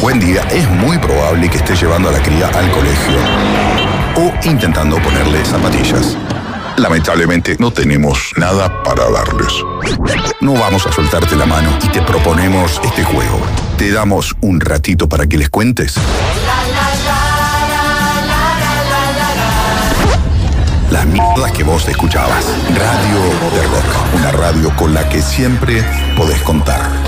Buen día, es muy probable que esté llevando a la cría al colegio o intentando ponerle zapatillas. Lamentablemente no tenemos nada para darles. No vamos a soltarte la mano y te proponemos este juego. Te damos un ratito para que les cuentes las mierdas que vos escuchabas. Radio de Rock, una radio con la que siempre podés contar.